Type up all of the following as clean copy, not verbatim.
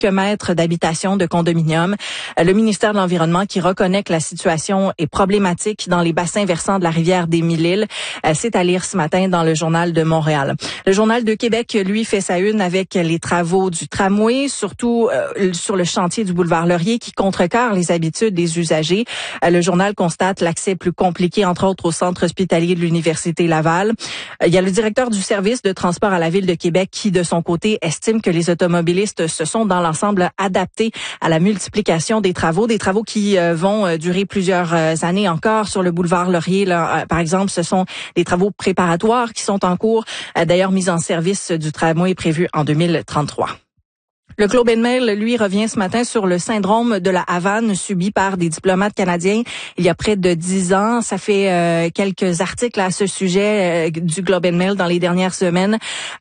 mètres d'habitation de condominium. Le ministère de l'Environnement qui reconnaît que la situation est problématique dans les bassins versants de la rivière des Mille-Îles. C'est à lire ce matin dans le Journal de Montréal. Le Journal de Québec, lui, fait sa une avec les travaux du tramway, surtout sur le chantier du boulevard Laurier qui contrecarre les habitudes des usagers. Le journal constate l'accès plus compliqué, entre autres, au centre hospitalier de l'Université Laval. Il y a le directeur du service de transport à la Ville de Québec qui, de son côté, estime que les automobilistes se sont dans l'ensemble adaptés à la multiplication des travaux qui vont durer plusieurs années encore sur le boulevard Laurier. Là, par exemple, ce sont des travaux préparatoires qui sont en cours. D'ailleurs, mise en service du tramway est prévue en 2033. Le Globe and Mail, lui, revient ce matin sur le syndrome de la Havane subi par des diplomates canadiens il y a près de 10 ans. Ça fait quelques articles à ce sujet du Globe and Mail dans les dernières semaines.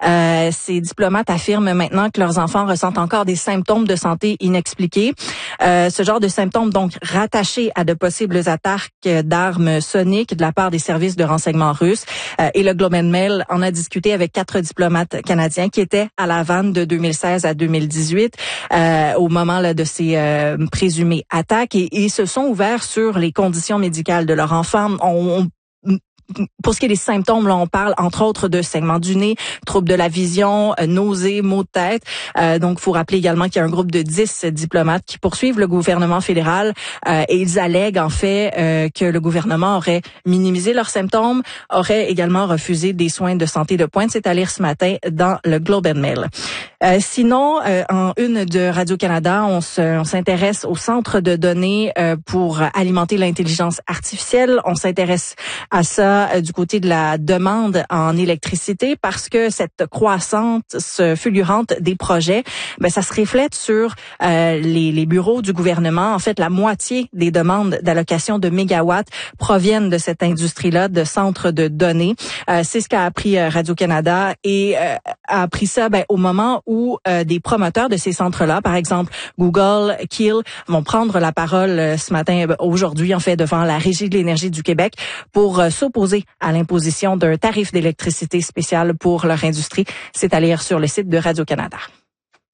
Ces diplomates affirment maintenant que leurs enfants ressentent encore des symptômes de santé inexpliqués. Ce genre de symptômes, donc, rattachés à de possibles attaques d'armes soniques de la part des services de renseignement russes. Et le Globe and Mail en a discuté avec 4 diplomates canadiens qui étaient à la Havane de 2016 à 2018. Au moment là, de ces présumées attaques et ils se sont ouverts sur les conditions médicales de leur enfant. Pour ce qui est des symptômes, là, on parle entre autres de saignement du nez, troubles de la vision, nausées, maux de tête. Donc, il faut rappeler également qu'il y a un groupe de 10 diplomates qui poursuivent le gouvernement fédéral et ils allèguent en fait que le gouvernement aurait minimisé leurs symptômes, aurait également refusé des soins de santé de pointe. C'est à lire ce matin dans le Globe and Mail. Sinon, en une de Radio-Canada, on s'intéresse au centre de données pour alimenter l'intelligence artificielle. On s'intéresse à ça du côté de la demande en électricité parce que cette croissance fulgurante des projets, ça se reflète sur les bureaux du gouvernement. En fait, la moitié des demandes d'allocation de mégawatts proviennent de cette industrie-là, de centres de données. C'est ce qu'a appris Radio-Canada et a appris ça au moment où des promoteurs de ces centres-là, par exemple Google, Keel, vont prendre la parole ce matin, aujourd'hui en fait, devant la Régie de l'énergie du Québec pour s'opposer à l'imposition d'un tarif d'électricité spécial pour leur industrie. C'est à lire sur le site de Radio-Canada.